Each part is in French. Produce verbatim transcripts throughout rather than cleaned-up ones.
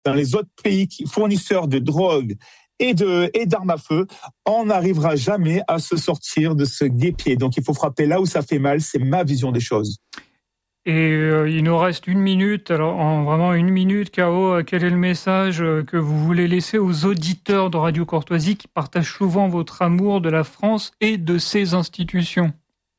dans les autres pays qui, fournisseurs de drogue et de et d'armes à feu, on n'arrivera jamais à se sortir de ce guêpier. Donc il faut frapper là où ça fait mal, c'est ma vision des choses. Et euh, il nous reste une minute, alors en vraiment une minute, K O, quel est le message que vous voulez laisser aux auditeurs de Radio Courtoisie qui partagent souvent votre amour de la France et de ses institutions ?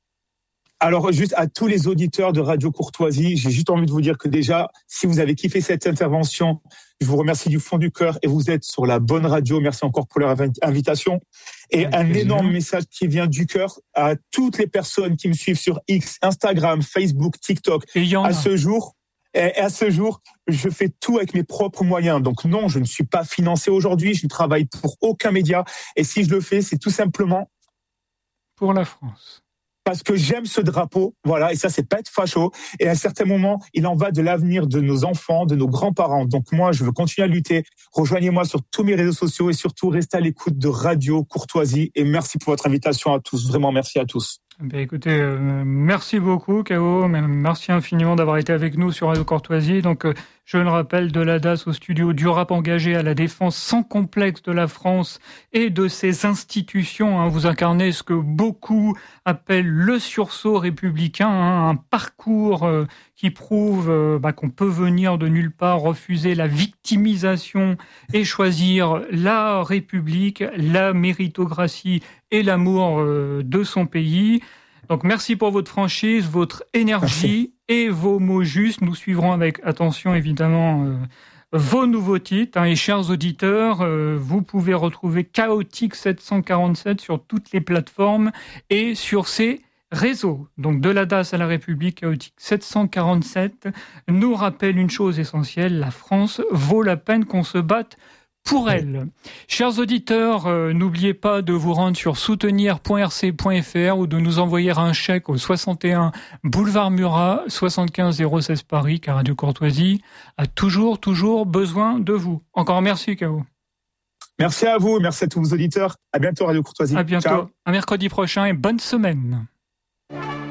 Alors, juste à tous les auditeurs de Radio Courtoisie, j'ai juste envie de vous dire que déjà, si vous avez kiffé cette intervention, je vous remercie du fond du cœur et vous êtes sur la bonne radio. Merci encore pour leur invitation. Et Avec un plaisir. Énorme message qui vient du cœur à toutes les personnes qui me suivent sur X, Instagram, Facebook, TikTok. Et à ce jour, et à ce jour, je fais tout avec mes propres moyens. Donc non, je ne suis pas financé aujourd'hui. Je ne travaille pour aucun média. Et si je le fais, c'est tout simplement pour la France. Parce que j'aime ce drapeau, voilà, et ça, c'est pas être facho. Et à un certain moment, il en va de l'avenir de nos enfants, de nos grands-parents. Donc moi, je veux continuer à lutter. Rejoignez-moi sur tous mes réseaux sociaux et surtout, restez à l'écoute de Radio Courtoisie. Et merci pour votre invitation à tous. Vraiment, merci à tous. Ben écoutez, euh, merci beaucoup, K O. Merci infiniment d'avoir été avec nous sur Radio Courtoisie. Donc, euh, je le rappelle, de la D A S au studio, du rap engagé à la défense sans complexe de la France et de ses institutions. Hein. Vous incarnez ce que beaucoup appellent le sursaut républicain, hein, un parcours euh, qui prouve euh, bah, qu'on peut venir de nulle part, refuser la victimisation et choisir la République, la méritocratie et l'amour euh, de son pays. Donc merci pour votre franchise, votre énergie merci. Et vos mots justes. Nous suivrons avec attention évidemment euh, vos nouveaux titres. Hein, et chers auditeurs, euh, vous pouvez retrouver Chaotique sept cent quarante-sept sur toutes les plateformes et sur ces réseaux. Donc de la D A S à la République, Chaotique sept cent quarante-sept nous rappelle une chose essentielle, la France vaut la peine qu'on se batte pour elle. Chers auditeurs, euh, n'oubliez pas de vous rendre sur soutenir point r c point f r ou de nous envoyer un chèque au soixante et un boulevard Murat, soixante-quinze zéro seize Paris, car Radio Courtoisie a toujours, toujours besoin de vous. Encore merci, K O. Merci à vous, merci à tous vos auditeurs. À bientôt, Radio Courtoisie. À bientôt. Ciao. À mercredi prochain et bonne semaine.